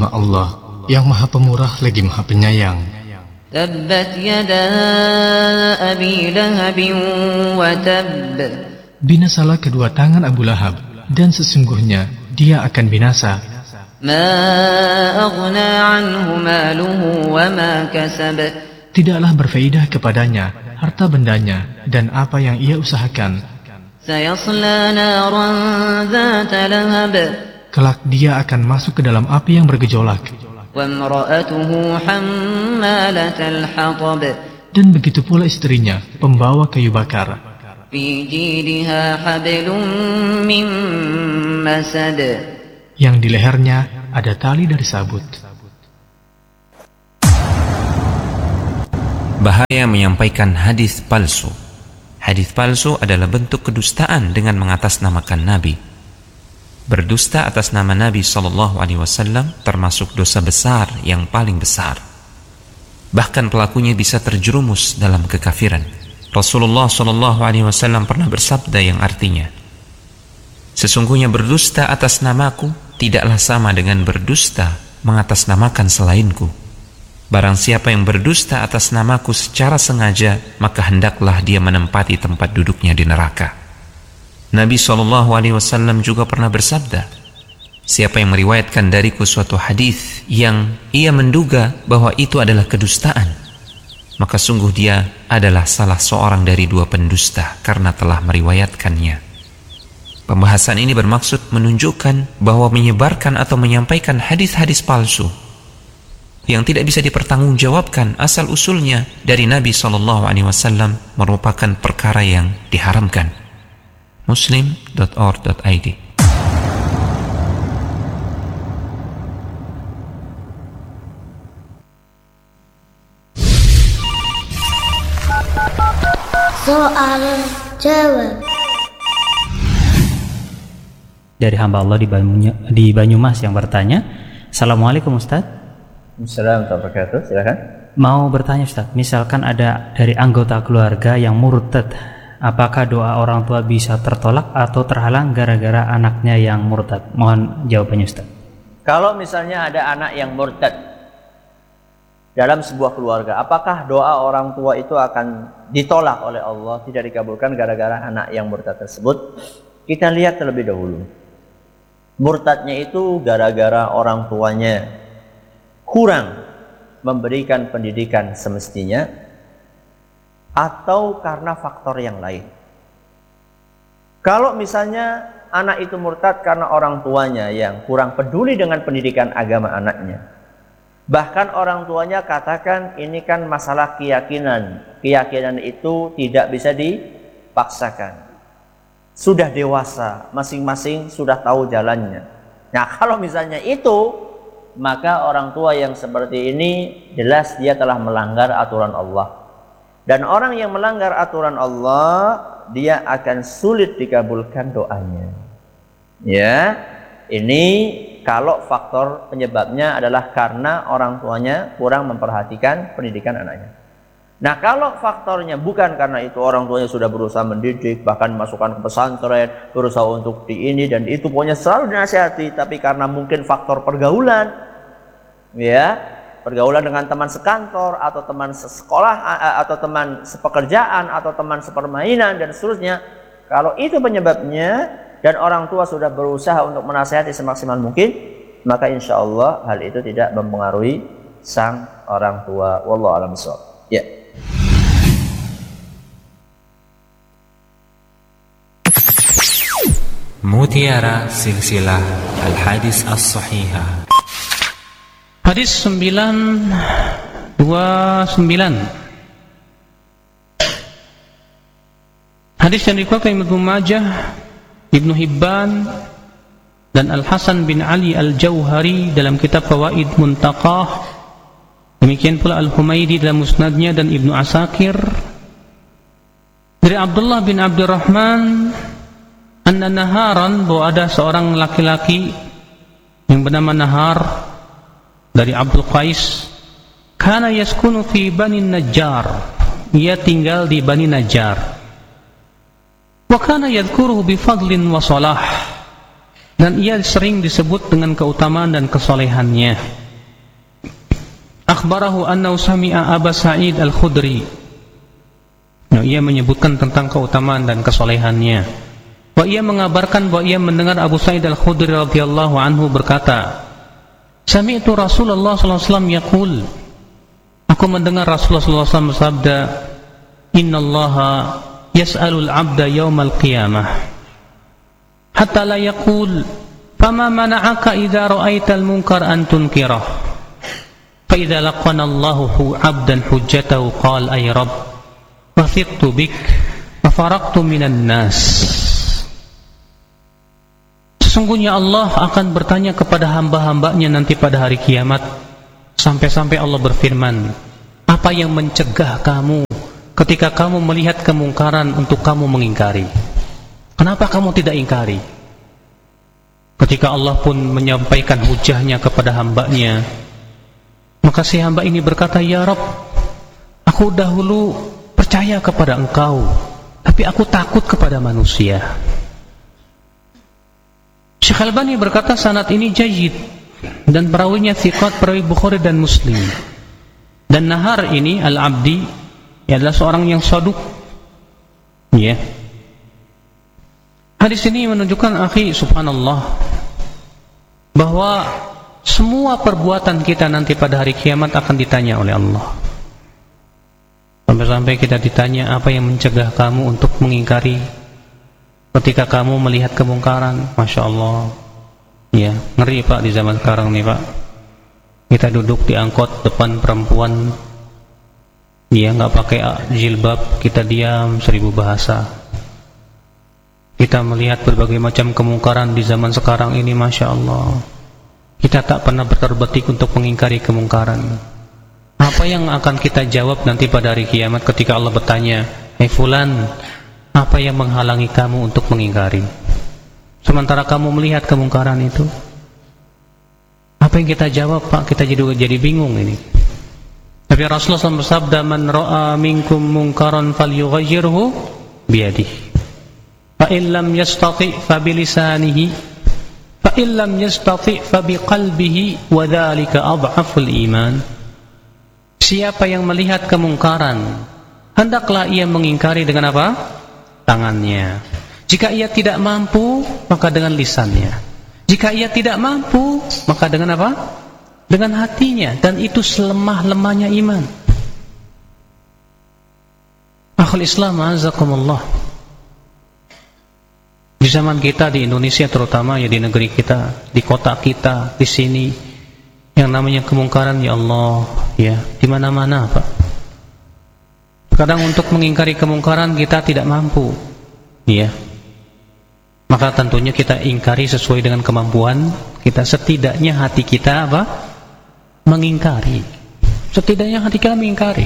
nama Allah yang Maha Pemurah lagi Maha Penyayang. Tabbat yada Abi Lahab wa tabb. Binasalah kedua tangan Abu Lahab, dan sesungguhnya dia akan binasa. Ma aghna anhu maluhu wa ma kasab. Tidaklah berfaedah kepadanya harta bendanya dan apa yang ia usahakan. Sayasla naran dhata lahab. Kelak dia akan masuk ke dalam api yang bergejolak. Wa imra'atuhu hammalatal hatab. Dan begitu pula istrinya, pembawa kayu bakar. Fi jidha hablum min masad. Yang di lehernya ada tali dari sabut. Bahaya menyampaikan hadis palsu. Hadis palsu adalah bentuk kedustaan dengan mengatasnamakan Nabi. Berdusta atas nama Nabi SAW termasuk dosa besar yang paling besar. Bahkan pelakunya bisa terjerumus dalam kekafiran. Rasulullah SAW pernah bersabda yang artinya, sesungguhnya berdusta atas namaku tidaklah sama dengan berdusta mengatasnamakan selainku. Barang siapa yang berdusta atas namaku secara sengaja, maka hendaklah dia menempati tempat duduknya di neraka. Nabi SAW juga pernah bersabda, siapa yang meriwayatkan dariku suatu hadis yang ia menduga bahwa itu adalah kedustaan, maka sungguh dia adalah salah seorang dari dua pendusta karena telah meriwayatkannya. Pembahasan ini bermaksud menunjukkan bahwa menyebarkan atau menyampaikan hadis-hadis palsu yang tidak bisa dipertanggungjawabkan asal usulnya dari Nabi SAW merupakan perkara yang diharamkan. Muslim.org.id. Soal jawab dari hamba Allah di Banyumas yang bertanya, Assalamualaikum Ustaz. Assalamualaikum warahmatullahi wabarakatuh. Silakan. Mau bertanya Ustaz, misalkan ada dari anggota keluarga yang murtad, apakah doa orang tua bisa tertolak atau terhalang gara-gara anaknya yang murtad? Mohon jawabannya Ustaz. Kalau misalnya ada anak yang murtad dalam sebuah keluarga, apakah doa orang tua itu akan ditolak oleh Allah, tidak dikabulkan gara-gara anak yang murtad tersebut? Kita lihat terlebih dahulu. Murtadnya itu gara-gara orang tuanya kurang memberikan pendidikan semestinya, atau karena faktor yang lain. Kalau misalnya anak itu murtad karena orang tuanya yang kurang peduli dengan pendidikan agama anaknya, bahkan orang tuanya katakan ini kan masalah keyakinan itu tidak bisa dipaksakan, sudah dewasa, masing-masing sudah tahu jalannya. Nah, kalau misalnya itu, maka orang tua yang seperti ini jelas dia telah melanggar aturan Allah. Dan orang yang melanggar aturan Allah, dia akan sulit dikabulkan doanya. Ya, ini kalau faktor penyebabnya adalah karena orang tuanya kurang memperhatikan pendidikan anaknya. Nah, kalau faktornya bukan karena itu, orang tuanya sudah berusaha mendidik, bahkan masukkan ke pesantren, berusaha untuk di ini dan itu, pokoknya selalu dinasihati, tapi karena mungkin faktor pergaulan, ya, pergaulan dengan teman sekantor atau teman sekolah atau teman sepekerjaan atau teman sepermainan dan seterusnya, kalau itu penyebabnya dan orang tua sudah berusaha untuk menasihati semaksimal mungkin, maka insya Allah hal itu tidak mempengaruhi sang orang tua. Wallahu a'lam bishawab. Ya. Mutiara Silsilah Al-Hadis As-Sahihah. Hadis 929. Hadis yang dikeluarkan Ibnu Majah, Ibnu Hibban dan Al-Hasan bin Ali Al-Jauhari dalam kitab Fawaid Muntaqah. Demikian pula Al-Humaidi dalam Musnadnya dan Ibnu Asakir. Dari Abdullah bin Abdurrahman, anna naharan, bahwa ada seorang laki-laki yang bernama Nahar dari Abdul Qais, kana yaskunu fi Bani Najjar, ia tinggal di Bani Najjar. Wa kana yadhkuruhu bi fadlin wa salah, dan ia sering disebut dengan keutamaan dan kesolehannya. Akhbarahu annahu sami'a Aba Sa'id Al-Khudri. Nah, ia menyebutkan tentang keutamaan dan kesolehannya. Wa ia mengabarkan bahwa ia mendengar Abu Sa'id Al-Khudri radhiyallahu anhu berkata, Sami'tu Rasulullah sallallahu alaihi wasallam yaqul, aku mendengar Rasulullah sallallahu alaihi wasallam bersabda, Innallaha yas'alul 'abda yaumal qiyamah hatta la yaqul fama mana'aka idza ra'aital munkar an tunkirah fa idza laqana Allahu 'abdan hujjatahu qala ay rabb wafiqtu bik wa faraqtu minan nas. Sesungguhnya Allah akan bertanya kepada hamba-hambanya nanti pada hari kiamat, sampai-sampai Allah berfirman, apa yang mencegah kamu ketika kamu melihat kemungkaran untuk kamu mengingkari? Kenapa kamu tidak ingkari? Ketika Allah pun menyampaikan hujahnya kepada hambanya, maka si hamba ini berkata, Ya Rabb, aku dahulu percaya kepada Engkau, tapi aku takut kepada manusia. Syekh Albani berkata sanad ini jayyid dan perawinya thiqat, perawi Bukhari dan Muslim. Dan Nahar ini Al-Abdi adalah seorang yang saduk. Ya. Hadis ini menunjukkan, akhi, subhanallah, bahwa semua perbuatan kita nanti pada hari kiamat akan ditanya oleh Allah. Sampai-sampai kita ditanya, apa yang mencegah kamu untuk mengingkari ketika kamu melihat kemungkaran? Masya Allah. Ya, ngeri Pak di zaman sekarang nih Pak. Kita duduk di angkot depan perempuan, dia nggak pakai jilbab, kita diam 1000 bahasa. Kita melihat berbagai macam kemungkaran di zaman sekarang ini, Masya Allah. Kita tak pernah berterbetik untuk mengingkari kemungkaran. Apa yang akan kita jawab nanti pada hari kiamat ketika Allah bertanya, Hei fulan, apa yang menghalangi kamu untuk mengingkari? Sementara kamu melihat kemungkaran itu, apa yang kita jawab Pak? Kita jadi bingung ini. Tapi Rasulullah SAW bersabda, Man ra'a minkum munkaran falyughayyirhu biyadihi, fa in lam yastati' fa bilisanihi, fa in lam yastati' fa biqalbihi, wa dzalika adhaful iman. Siapa yang melihat kemungkaran, hendaklah ia mengingkari dengan apa? Tangannya. Jika ia tidak mampu, maka dengan lisannya. Jika ia tidak mampu, maka dengan apa? Dengan hatinya. Dan itu selemah-lemahnya iman. Akhul Islam, azakumullah. Di zaman kita di Indonesia terutama, ya di negeri kita, di kota kita, di sini, yang namanya kemungkaran, ya Allah, ya di mana-mana Pak. Kadang untuk mengingkari kemungkaran kita tidak mampu, ya. Maka tentunya kita ingkari sesuai dengan kemampuan kita. Setidaknya hati kita apa? Mengingkari. Setidaknya hati kita mengingkari.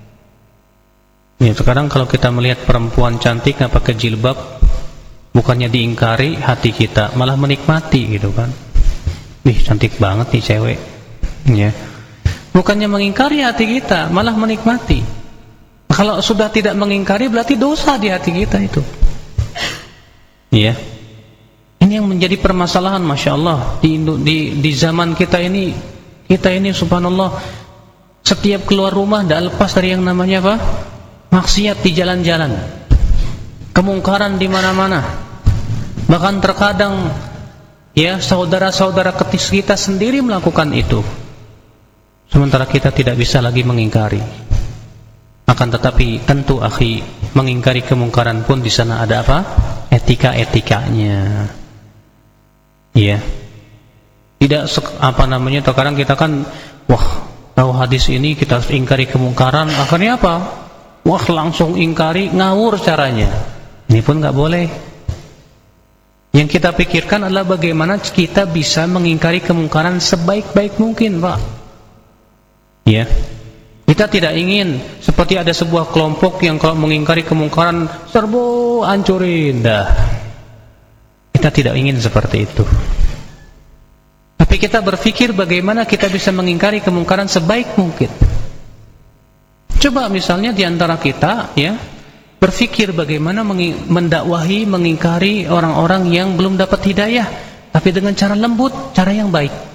Ya, sekarang kalau kita melihat perempuan cantik nggak pakai jilbab, bukannya diingkari, hati kita malah menikmati gitu kan. Wih, cantik banget nih cewek. Ya. Bukannya mengingkari, hati kita malah menikmati. Kalau sudah tidak mengingkari berarti dosa di hati kita itu. Iya. Ini yang menjadi permasalahan, Masya Allah, di zaman kita ini subhanallah, setiap keluar rumah tidak lepas dari yang namanya apa? Maksiat di jalan-jalan, kemungkaran di mana-mana. Bahkan terkadang ya saudara-saudara kita sendiri melakukan itu, sementara kita tidak bisa lagi mengingkari. Akan tetapi tentu akhi, mengingkari kemungkaran pun di sana ada apa? Etika-etikanya. Iya. Tidak terkadang kita kan, wah, tahu hadis ini kita harus ingkari kemungkaran, akhirnya apa? Wah, langsung ingkari, ngawur caranya. Ini pun enggak boleh. Yang kita pikirkan adalah bagaimana kita bisa mengingkari kemungkaran sebaik-baik mungkin, Pak. Iya. Kita tidak ingin seperti ada sebuah kelompok yang kalau mengingkari kemungkaran serbu hancurin dah. Kita tidak ingin seperti itu. Tapi kita berpikir bagaimana kita bisa mengingkari kemungkaran sebaik mungkin. Coba misalnya di antara kita ya, berpikir bagaimana mendakwahi, mengingkari orang-orang yang belum dapat hidayah, tapi tapi dengan cara lembut, cara yang baik.